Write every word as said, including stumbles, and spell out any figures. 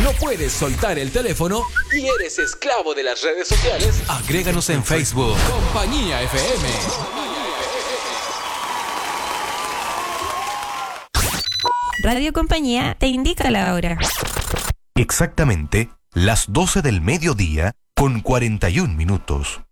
¿No puedes soltar el teléfono y eres esclavo de las redes sociales? Agréganos en Facebook. Compañía F M. Radio Compañía te indica la hora. Exactamente las doce del mediodía con cuarenta y un minutos.